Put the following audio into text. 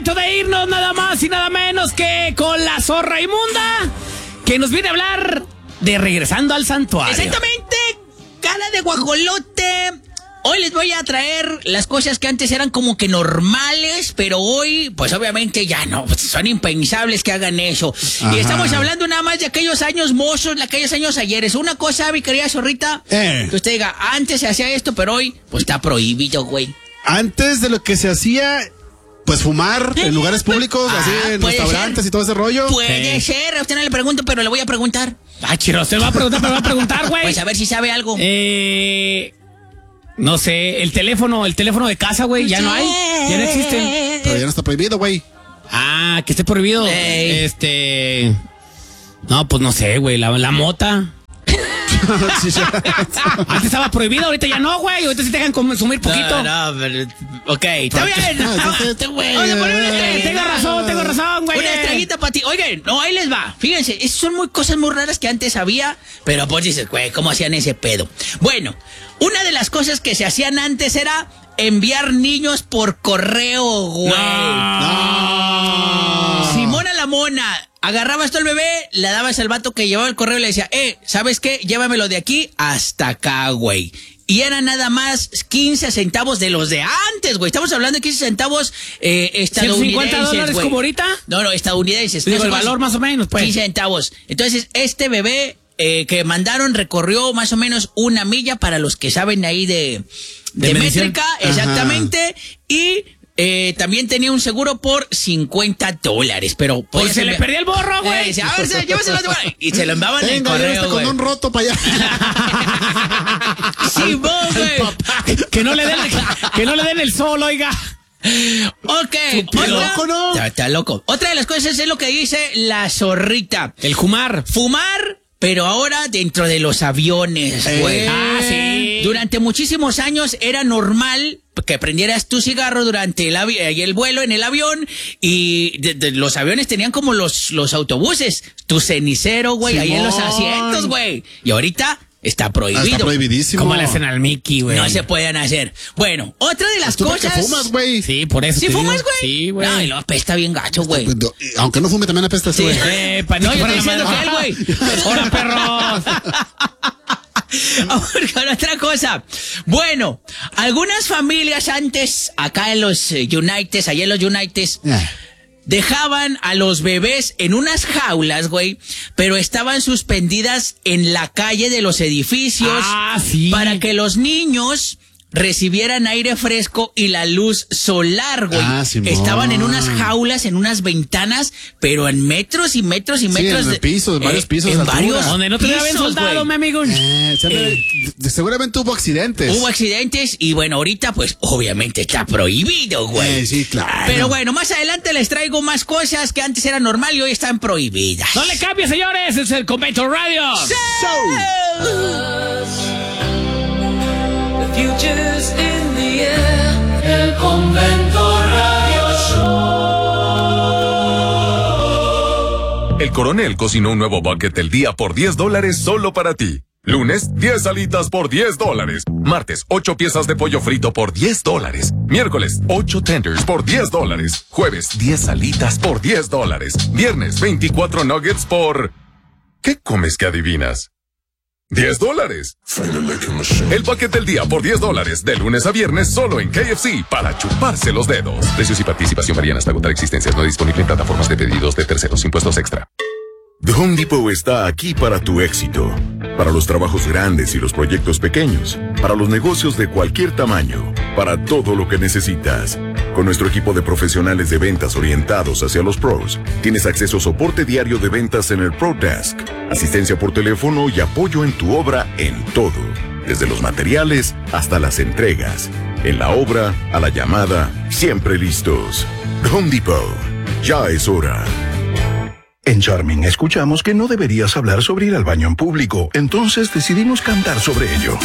momento de irnos nada más y nada menos que con la zorra inmunda, que nos viene a hablar de regresando al santuario. Exactamente, cara de guajolote. Hoy les voy a traer las cosas que antes eran como que normales, pero hoy, pues obviamente ya no, son impensables que hagan eso. Ajá. Y estamos hablando nada más de aquellos años mozos, de aquellos años ayeres. Una cosa, mi querida zorrita, que usted diga, antes se hacía esto, pero hoy, pues está prohibido, güey. Antes de lo que se hacía, pues fumar en lugares públicos, así en restaurantes y todo ese rollo. Puede ser, a usted no le pregunto, pero le voy a preguntar. Ah, chiro, usted va a preguntar, pero va a preguntar, güey. Pues a ver si sabe algo. No sé, el teléfono de casa, güey, ya no hay, ya no existe. Pero ya no está prohibido, güey. Ah, que esté prohibido. No, pues no sé, güey, la mota. Antes estaba prohibido, ahorita ya no, güey. Ahorita sí te dejan consumir poquito. No, pero... Ok, está bien. Tengo razón, güey. Una estrellita para ti. Oigan, no, ahí les va. Fíjense, son cosas muy raras que antes había, pero pues dices, güey, ¿cómo hacían ese pedo? Bueno, una de las cosas que se hacían antes era enviar niños por correo, güey. No. Simona la mona. Agarrabas tú al bebé, le dabas al vato que llevaba el correo y le decía, ¿sabes qué? Llévamelo de aquí hasta acá, güey. Y eran nada más 15 centavos de los de antes, güey. Estamos hablando de 15 centavos estadounidenses, $150 güey. como ahorita. No, estadounidenses. Digo, el valor más o menos, pues. 15 centavos. Entonces, este bebé que mandaron recorrió más o menos 1 milla para los que saben ahí de métrica, exactamente. Y... también tenía un seguro por $50, pero... Pues se le perdía el borro, güey. A ver, llévaselo. Y se lo enviaban en el correo, güey. Con un roto para allá. Sí, vos, güey. Que no le den el sol, oiga. Ok. Loco, ¿no? Está loco. Otra de las cosas es lo que dice la zorrita. El fumar. Pero ahora dentro de los aviones, güey. Sí. Durante muchísimos años era normal que prendieras tu cigarro durante el vuelo en el avión y los aviones tenían como los autobuses, tu cenicero, güey, ahí en los asientos, güey. Y ahorita está prohibido. Está prohibidísimo. ¿Cómo le hacen al Mickey, güey? No se pueden hacer. Bueno, otra de las cosas... que fumas, güey. Sí, por eso. ¿Sí fumas, güey? Sí, güey. No, y lo apesta bien gacho, güey. Aunque no fume, también apesta, Sí. güey. No, yo estoy diciendo que él, güey. ¡Hola, perros! Ahora, otra cosa. Bueno, algunas familias antes, acá en los United, allá en los United, dejaban a los bebés en unas jaulas, güey, pero estaban suspendidas en la calle de los edificios para que los niños recibieran aire fresco y la luz solar, güey. Estaban en unas jaulas, en unas ventanas, pero en metros y metros y metros en pisos, varios pisos. En varios donde no te habían soldado, mi amigo. Seguramente hubo accidentes. Y bueno, ahorita pues obviamente está prohibido, güey. Sí, claro. Pero bueno, más adelante les traigo más cosas que antes eran normal y hoy están prohibidas. No le cambie, señores, es el Convento Radio. Futures in the air, el Convento Radio Show. El Coronel cocinó un nuevo bucket del día por $10 solo para ti. Lunes, 10 alitas por $10. Martes, 8 piezas de pollo frito por $10. Miércoles, 8 tenders por $10. Jueves, 10 alitas por $10. Viernes, 24 nuggets por... ¿Qué comes que adivinas? $10. El paquete del día por $10, de lunes a viernes solo en KFC, para chuparse los dedos. Precios y participación varían hasta agotar existencias. No disponible en plataformas de pedidos de terceros. Impuestos extra. The Home Depot está aquí para tu éxito. Para los trabajos grandes y los proyectos pequeños. Para los negocios de cualquier tamaño. Para todo lo que necesitas. Con nuestro equipo de profesionales de ventas orientados hacia los pros, tienes acceso a soporte diario de ventas en el Pro Desk, asistencia por teléfono y apoyo en tu obra en todo, desde los materiales hasta las entregas. En la obra, a la llamada, siempre listos. Home Depot. Ya es hora. En Charming escuchamos que no deberías hablar sobre ir al baño en público, entonces decidimos cantar sobre ello.